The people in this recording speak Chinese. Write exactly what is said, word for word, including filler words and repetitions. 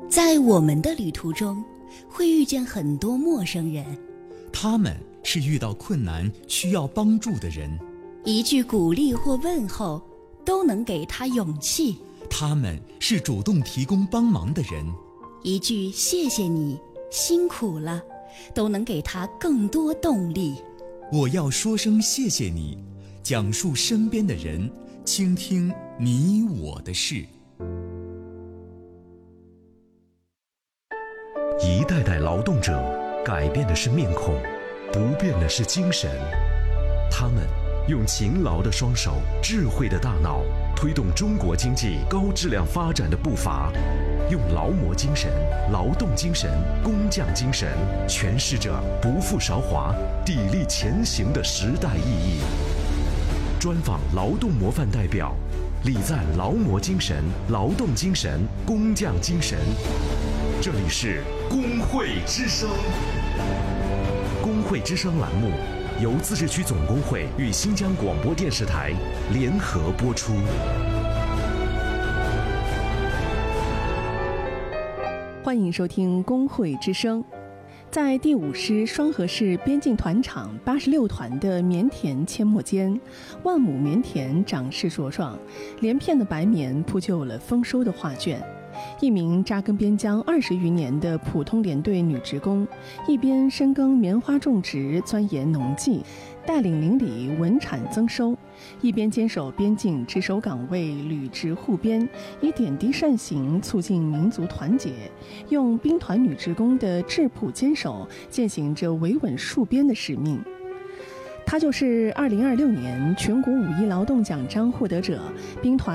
在我们的旅途中，会遇见很多陌生人， 他们是遇到困难需要帮助的人， 一句鼓励或问候都能给他勇气。 他们是主动提供帮忙的人， 一句谢谢你，辛苦了，都能给他更多动力。 我要说声谢谢你，讲述身边的人，倾听你我的事。 一代代劳动者改变的是面孔，不变的是精神。他们用勤劳的双手、智慧的大脑，推动中国经济高质量发展的步伐，用劳模精神、劳动精神、工匠精神，诠释着不负韶华、砥砺前行的时代意义。专访劳动模范代表，礼赞劳模精神、劳动精神、工匠精神。这里是工会之声。工会之声栏目由自治区总工会与新疆广播电视台联合播出。 欢迎收听工会之声。在第五师双河市边境团场八十六团的棉田阡陌间，万亩棉田长势茁壮，连片的白棉铺就了丰收的画卷。一名扎根边疆二十余年的普通连队女职工，一边深耕棉花种植，钻研农技，带领邻里稳产增收，一边坚守边境值守岗位，履职护边，以点滴善行促进民族团结，用兵团女职工的质朴坚守，践行着维稳戍边的使命。她就是二零二六年全国五一劳动奖章获得者，兵团